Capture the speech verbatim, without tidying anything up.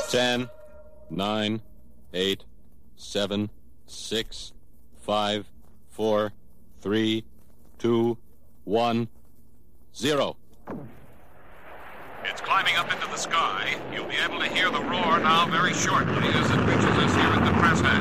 Ten, nine, eight, seven, six, five, four, three, two, one, zero. It's climbing up into the sky. You'll be able to hear the roar now very shortly as it reaches us here at the press hatch.